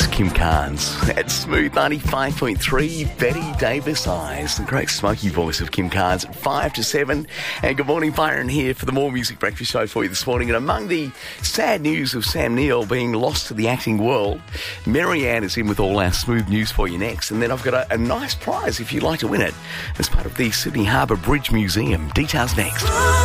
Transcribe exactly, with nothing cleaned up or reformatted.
Kim Carnes. At Smooth ninety-five point three, Betty Davis Eyes. The great smoky voice of Kim Carnes at five to seven. And good morning, Byron here for the More Music Breakfast Show for you this morning. And among the sad news of Sam Neill being lost to the acting world, Marianne is in with all our smooth news for you next. And then I've got a, a nice prize if you'd like to win it as part of the Sydney Harbour Bridge Museum. Details next.